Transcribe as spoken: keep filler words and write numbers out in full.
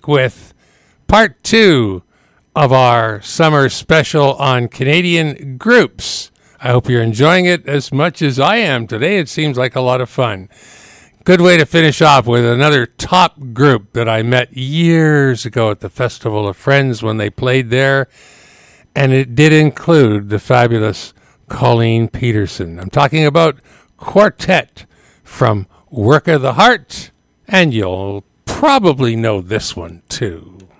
back with part two of our summer special on Canadian groups. I hope you're enjoying it as much as I am today. It seems like a lot of fun. Good way to finish off with another top group that I met years ago at the Festival of Friends when they played there. And it did include the fabulous Colleen Peterson. I'm talking about Quartet from Work of the Heart. And you'll probably know this one too.